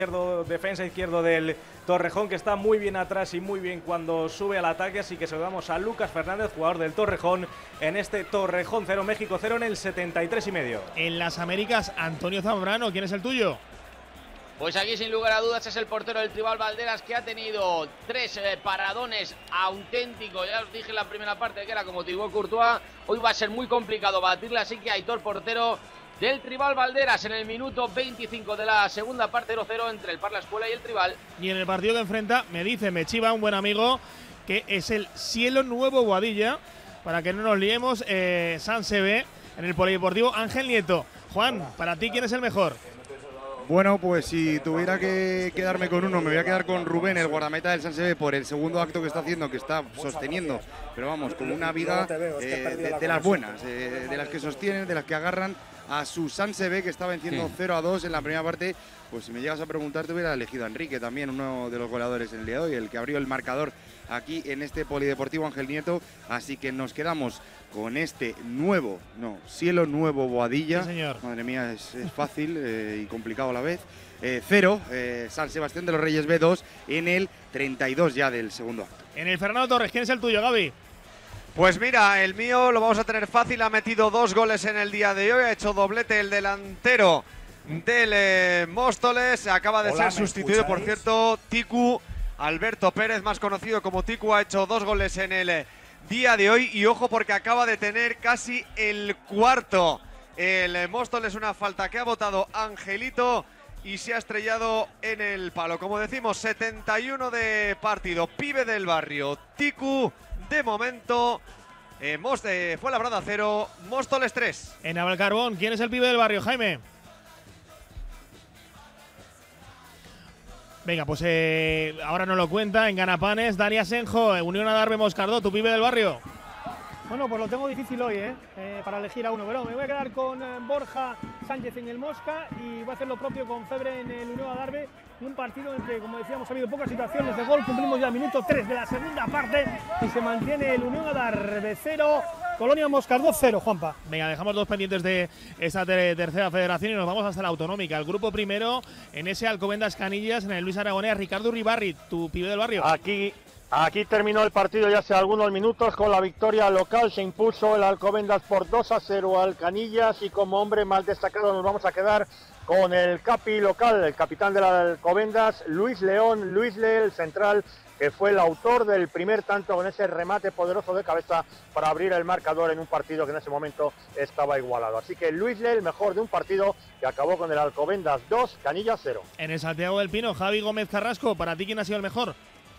defensa izquierdo del Torrejón, que está muy bien atrás y muy bien cuando sube al ataque, así que saludamos a Lucas Fernández, jugador del Torrejón, en este Torrejón 0, México 0 en el 73,5. En las Américas, Antonio Zambrano, ¿quién es el tuyo? Pues aquí sin lugar a dudas es el portero del Tribal Valderas, que ha tenido 3 paradones auténticos. Ya os dije en la primera parte que era como Thibaut Courtois. Hoy va a ser muy complicado batirle, así que Aitor, portero del Tribal Valderas, en el minuto 25 de la segunda parte, 0-0 entre el Parla Escuela y el Tribal. Y en el partido que enfrenta, me dice Mechiva, un buen amigo, que es el Cielo Nuevo Boadilla, para que no nos liemos, San Sebé, en el Polideportivo Ángel Nieto. Juan, para ti, ¿quién es el mejor? Bueno, pues si tuviera que quedarme con uno, me voy a quedar con Rubén, el guardameta del San Sebé, por el segundo acto que está haciendo, que está sosteniendo, pero vamos, con una vida de las buenas, de las que sostienen, de las que agarran a su San Sebé, que está venciendo 0-2 en la primera parte. Pues si me llegas a preguntar, te hubiera elegido a Enrique también, uno de los goleadores en el día de hoy, el que abrió el marcador aquí en este Polideportivo Ángel Nieto. Así que nos quedamos con este Cielo Nuevo Boadilla. Sí, señor. Madre mía, es fácil y complicado a la vez. 0, San Sebastián de los Reyes B2 en el 32 ya del segundo acto. En el Fernando Torres, ¿quién es el tuyo, Gaby? Pues mira, el mío lo vamos a tener fácil. Ha metido 2 goles en el día de hoy. Ha hecho doblete el delantero del Móstoles. Acaba de ser sustituido, por cierto, Tiku. Alberto Pérez, más conocido como Tiku, ha hecho 2 goles en el día de hoy. Y ojo, porque acaba de tener casi el cuarto. El Móstoles, una falta que ha botado Angelito y se ha estrellado en el palo. Como decimos, 71 de partido. Pibe del barrio, Tiku. De momento, Fuenlabrada 0, Móstoles 3. En Navalcarbón, ¿quién es el pibe del barrio, Jaime? Venga, pues ahora nos lo cuenta en Ganapanes, Dani Asenjo, Unión Adarve Moscardó, tu pibe del barrio. Bueno, pues lo tengo difícil hoy, para elegir a uno, pero me voy a quedar con Borja Sánchez en el Mosca y voy a hacer lo propio con Febre en el Unión Adarve. Un partido en que, como decíamos, ha habido pocas situaciones de gol. Cumplimos ya el minuto 3 de la segunda parte y se mantiene el Unión Adarve 0, Colonia Moscardó 0, Juanpa. Venga, dejamos 2 pendientes de esta tercera federación y nos vamos hasta la autonómica. El grupo primero en ese Alcobendas Canillas, en el Luis Aragonés, Ricardo Uribarri, tu pibe del barrio. Aquí terminó el partido ya hace algunos minutos con la victoria local. Se impuso el Alcobendas por 2-0 al Canillas y como hombre más destacado nos vamos a quedar con el capi local, el capitán del Alcobendas, Luis León, Luis Le, el central, que fue el autor del primer tanto con ese remate poderoso de cabeza para abrir el marcador en un partido que en ese momento estaba igualado. Así que Luis Le, el mejor de un partido que acabó con el Alcobendas 2, Canillas 0. En el Santiago del Pino, Javi Gómez Carrasco, ¿para ti quién ha sido el mejor?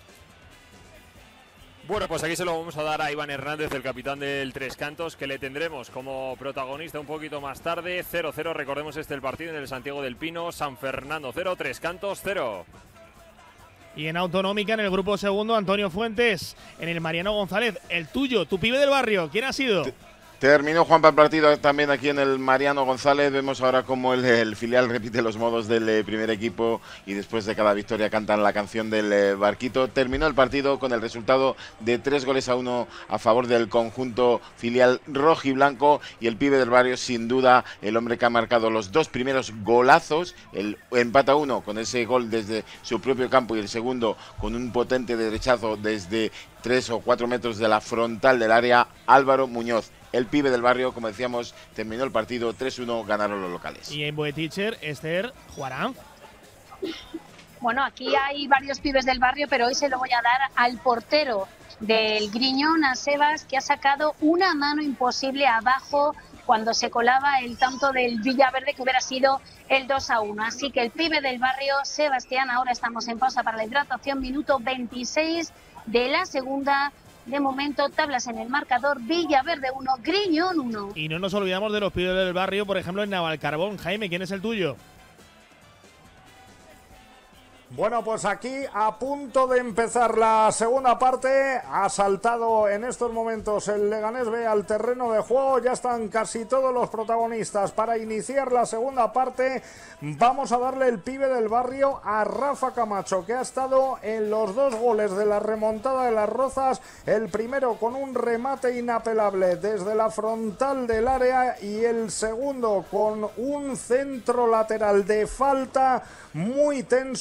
Bueno, pues aquí se lo vamos a dar a Iván Hernández, el capitán del Tres Cantos, que le tendremos como protagonista un poquito más tarde. 0-0, recordemos el partido en el Santiago del Pino, San Fernando 0, Tres Cantos 0. Y en autonómica, en el grupo segundo, Antonio Fuentes, en el Mariano González, el tuyo, tu pibe del barrio, ¿quién ha sido? Terminó Juanpa el partido también aquí en el Mariano González. Vemos ahora cómo el filial repite los modos del primer equipo y después de cada victoria cantan la canción del barquito. Terminó el partido con el resultado de 3-1 a favor del conjunto filial rojiblanco y el pibe del barrio, sin duda, el hombre que ha marcado los 2 primeros golazos. El empata 1 con ese gol desde su propio campo y el segundo con un potente derechazo desde 3 o 4 metros de la frontal del área, Álvaro Muñoz. El pibe del barrio, como decíamos, terminó el partido 3-1, ganaron los locales. Y en Boetitcher, Esther Juarán. Bueno, aquí hay varios pibes del barrio, pero hoy se lo voy a dar al portero del Griñón, a Sebas, que ha sacado una mano imposible abajo cuando se colaba el tanto del Villaverde, que hubiera sido el 2-1. Así que el pibe del barrio, Sebastián, ahora estamos en pausa para la hidratación, minuto 26 de la segunda. De momento, tablas en el marcador, Villaverde 1, Griñón 1. Y no nos olvidamos de los pibes del barrio, por ejemplo, en Navalcarbón. Jaime, ¿quién es el tuyo? Bueno, pues aquí a punto de empezar la segunda parte, ha saltado en estos momentos el Leganés B al terreno de juego, ya están casi todos los protagonistas para iniciar la segunda parte. Vamos a darle el pibe del barrio a Rafa Camacho, que ha estado en los 2 goles de la remontada de Las Rozas, el primero con un remate inapelable desde la frontal del área y el segundo con un centro lateral de falta muy tenso